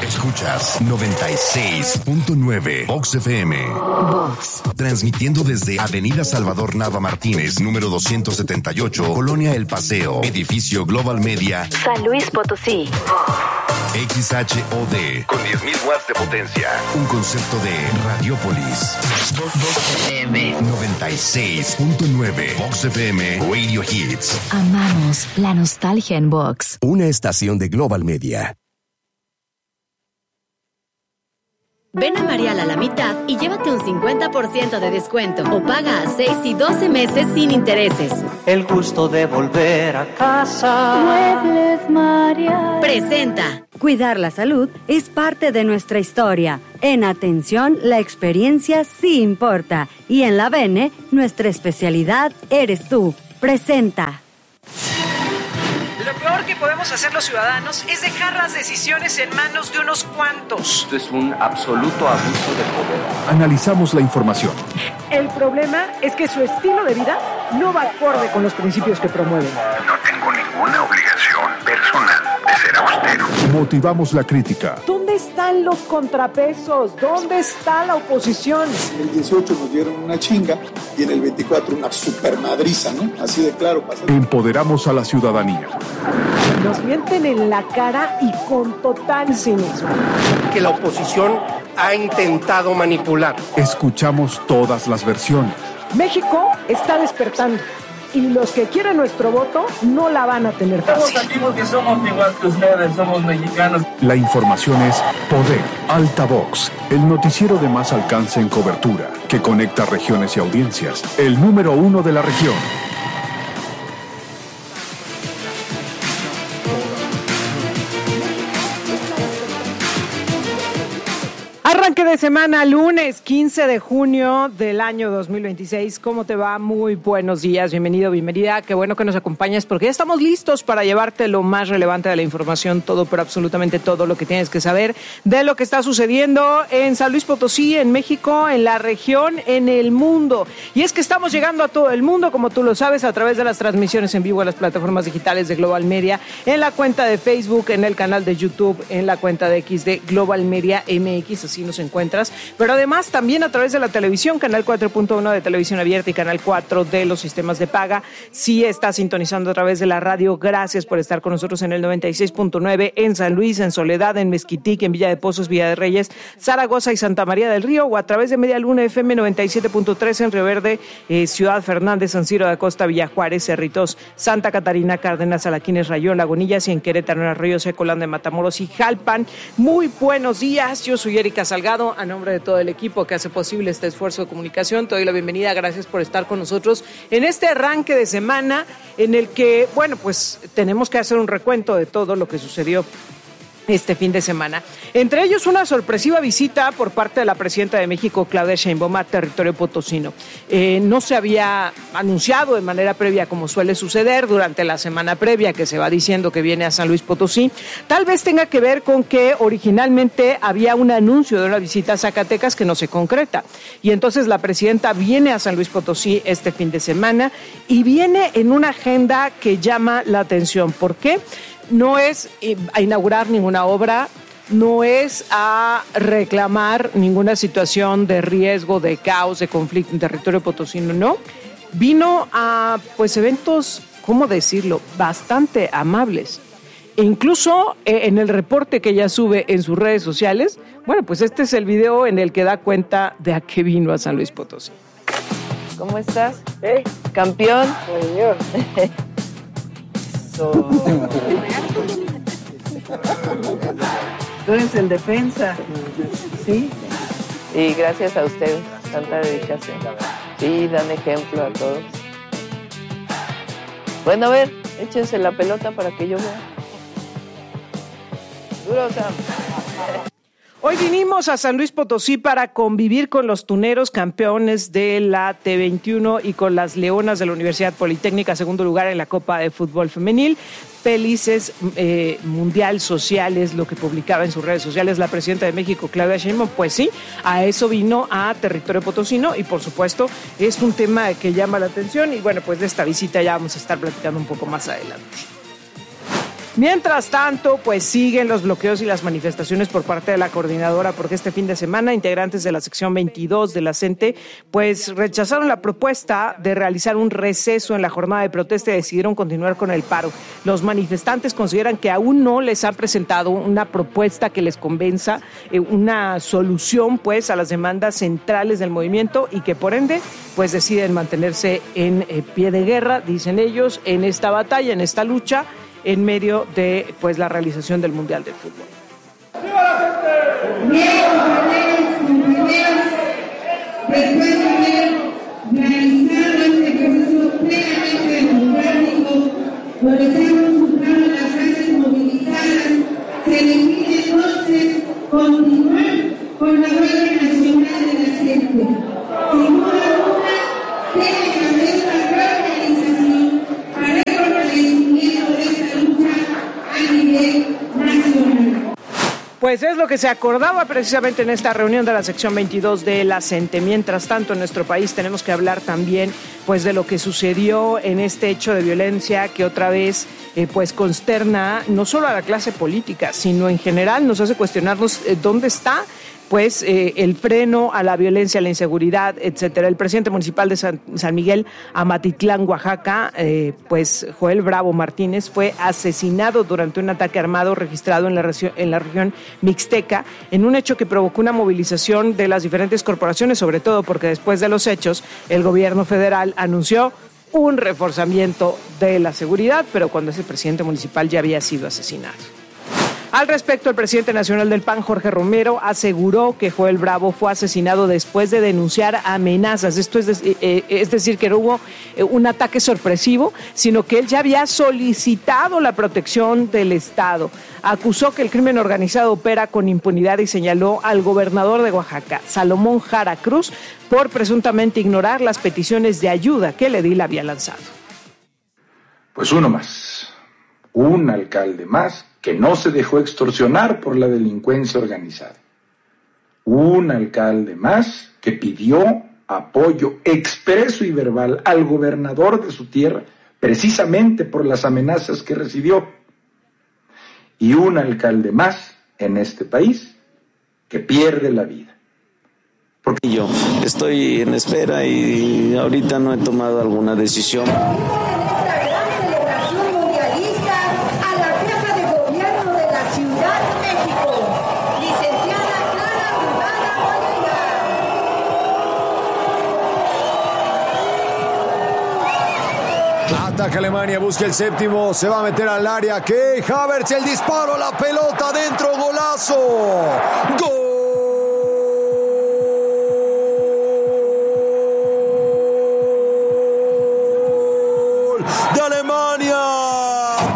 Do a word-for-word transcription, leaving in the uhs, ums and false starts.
Escuchas noventa y seis punto nueve Vox F M. Vox. Transmitiendo desde Avenida Salvador Nava Martínez, número doscientos setenta y ocho, Colonia El Paseo, edificio Global Media, San Luis Potosí. X H O D, con diez mil watts de potencia. Un concepto de Radiopolis. Vox F M noventa y seis punto nueve. Vox F M Radio Hits. Amamos la nostalgia en Vox. Una estación de Global Media. Ven a Marial a la mitad y llévate un cincuenta por ciento de descuento o paga a seis y doce meses sin intereses. El gusto de volver a casa. Muebles Marial presenta. Cuidar la salud es parte de nuestra historia. En atención, la experiencia sí importa. Y en la Bene, nuestra especialidad eres tú. Presenta. Lo peor que podemos hacer los ciudadanos es dejar las decisiones en manos de unos cuantos. Esto es un absoluto abuso de poder. Analizamos la información. El problema es que su estilo de vida no va acorde con los principios que promueven. No tengo ninguna obligación personal de ser austero. Motivamos la crítica. ¿Dónde están los contrapesos? ¿Dónde está la oposición? En el dieciocho nos dieron una chinga y en el veinticuatro una supermadriza, ¿no? Así de claro. Pasa. Empoderamos a la ciudadanía. Nos mienten en la cara y con total cinismo. Que la oposición ha intentado manipular. Escuchamos todas las versiones. México está despertando y los que quieren nuestro voto no la van a tener fácil. Estamos aquí porque somos igual que ustedes, somos mexicanos. La información es Poder, Altavox, el noticiero de más alcance en cobertura, que conecta regiones y audiencias. El número uno de la región. Arranque de semana, lunes quince de junio del año dos mil veintiséis. ¿Cómo te va? Muy buenos días, bienvenido, bienvenida. Qué bueno que nos acompañas porque ya estamos listos para llevarte lo más relevante de la información, todo, pero absolutamente todo lo que tienes que saber de lo que está sucediendo en San Luis Potosí, en México, en la región, en el mundo. Y es que estamos llegando a todo el mundo, como tú lo sabes, a través de las transmisiones en vivo en las plataformas digitales de Global Media, en la cuenta de Facebook, en el canal de YouTube, en la cuenta de X de Global Media M X, así nos encuentras, pero además también a través de la televisión, canal cuatro punto uno de televisión abierta y canal cuatro de los sistemas de paga. Si estás sintonizando a través de la radio, gracias por estar con nosotros en el noventa y seis punto nueve en San Luis, en Soledad, en Mezquitic, en Villa de Pozos, Villa de Reyes, Zaragoza y Santa María del Río, o a través de Media Luna F M noventa y siete punto tres en Río Verde, eh, Ciudad Fernández, San Ciro de Acosta, Villa Juárez, Cerritos, Santa Catarina, Cárdenas, Alaquines, Rayón, Lagunillas y en Querétaro, en Arroyo Seco, Landa de Matamoros y Jalpan. Muy buenos días, yo soy Erika Salgado, a nombre de todo el equipo que hace posible este esfuerzo de comunicación. Te doy la bienvenida, gracias por estar con nosotros en este arranque de semana en el que, bueno, pues tenemos que hacer un recuento de todo lo que sucedió este fin de semana. Entre ellos, una sorpresiva visita por parte de la presidenta de México, Claudia Sheinbaum, a territorio potosino. Eh, no se había anunciado de manera previa, como suele suceder durante la semana previa, que se va diciendo que viene a San Luis Potosí. Tal vez tenga que ver con que originalmente había un anuncio de una visita a Zacatecas que no se concreta. Y entonces la presidenta viene a San Luis Potosí este fin de semana y viene en una agenda que llama la atención. ¿Por qué? No es a inaugurar ninguna obra, no es a reclamar ninguna situación de riesgo, de caos, de conflicto en territorio potosino, no. Vino a, pues, eventos, ¿cómo decirlo?, bastante amables. E incluso eh, en el reporte que ella sube en sus redes sociales, bueno, pues este es el video en el que da cuenta de a qué vino a San Luis Potosí. ¿Cómo estás? ¿Eh? ¿Campeón? Señor. Tú eres el defensa, ¿sí? Y gracias a ustedes, tanta dedicación. Sí, dan ejemplo a todos. Bueno, a ver, échense la pelota para que yo vea. Duro, Sam. Hoy vinimos a San Luis Potosí para convivir con los tuneros campeones de la T veintiuno y con las leonas de la Universidad Politécnica, segundo lugar en la Copa de Fútbol Femenil. Felices eh, mundial sociales, lo que publicaba en sus redes sociales la presidenta de México, Claudia Sheinbaum. Pues sí, a eso vino a territorio potosino y por supuesto es un tema que llama la atención y bueno, pues de esta visita ya vamos a estar platicando un poco más adelante. Mientras tanto, pues siguen los bloqueos y las manifestaciones por parte de la coordinadora, porque este fin de semana integrantes de la sección veintidós de la CENTE pues rechazaron la propuesta de realizar un receso en la jornada de protesta y decidieron continuar con el paro. Los manifestantes consideran que aún no les han presentado una propuesta que les convenza, eh, una solución pues a las demandas centrales del movimiento y que por ende pues deciden mantenerse en eh, pie de guerra, dicen ellos, en esta batalla, en esta lucha, en medio de pues la realización del Mundial de Fútbol. ¡Viva la gente! Bien, compañeros, compañeras, después de haber realizado este proceso plenamente democrático, donde se han consultado las bases movilizadas, se decide entonces continuar con la huelga nacional de la CENTE. Sin duda alguna, tiene que haber una reorganización para el fortalecimiento de esta lucha a nivel nacional. Pues es lo que se acordaba precisamente en esta reunión de la sección veintidós de la CENTE. Mientras tanto, en nuestro país tenemos que hablar también pues de lo que sucedió en este hecho de violencia que otra vez eh, pues consterna no solo a la clase política, sino en general nos hace cuestionarnos eh, dónde está pues eh, el freno a la violencia, a la inseguridad, etcétera. El presidente municipal de San, San Miguel, Amatitlán, Oaxaca, eh, pues Joel Bravo Martínez, fue asesinado durante un ataque armado registrado en la, región, en la región mixteca, en un hecho que provocó una movilización de las diferentes corporaciones, sobre todo porque después de los hechos, el gobierno federal anunció un reforzamiento de la seguridad, pero cuando ese presidente municipal ya había sido asesinado. Al respecto, el presidente nacional del P A N, Jorge Romero, aseguró que Joel Bravo fue asesinado después de denunciar amenazas. Esto es, de, eh, es decir, que no hubo eh, un ataque sorpresivo, sino que él ya había solicitado la protección del Estado. Acusó que el crimen organizado opera con impunidad y señaló al gobernador de Oaxaca, Salomón Jara Cruz, por presuntamente ignorar las peticiones de ayuda que el edil había lanzado. Pues uno más, un alcalde más que no se dejó extorsionar por la delincuencia organizada. Un alcalde más que pidió apoyo expreso y verbal al gobernador de su tierra, precisamente por las amenazas que recibió. Y un alcalde más en este país que pierde la vida. Porque yo estoy en espera y ahorita no he tomado alguna decisión. Ataca Alemania, busca el séptimo, se va a meter al área. Que Havertz, el disparo, la pelota dentro, golazo. ¡Gol! De Alemania.